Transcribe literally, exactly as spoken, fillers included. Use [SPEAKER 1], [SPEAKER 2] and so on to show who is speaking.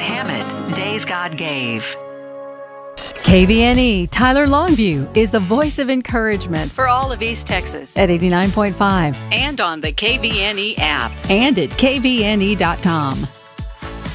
[SPEAKER 1] Hammett, Days God Gave.
[SPEAKER 2] K V N E Tyler Longview is the voice of encouragement
[SPEAKER 3] for all of East Texas
[SPEAKER 2] at eighty-nine point five
[SPEAKER 3] and on the K V N E app
[SPEAKER 2] and at K V N E dot com.